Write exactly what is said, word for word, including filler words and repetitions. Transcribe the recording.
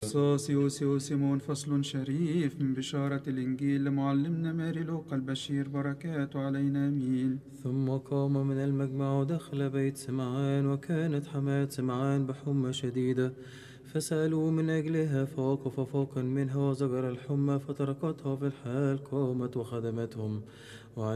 سوسيو سيو سيمون فصل شريف من بشارة الإنجيل لمعلمنا ماري لوقا البشير، بركاته علينا آمين. ثم قام من المجمع ودخل بيت سمعان، وكانت حماة سمعان بحمى شديدة، فسألوا من أجلها، فوقف فوقا منها وزجر الحمى، فتركتها في الحال، قامت وخدمتهم.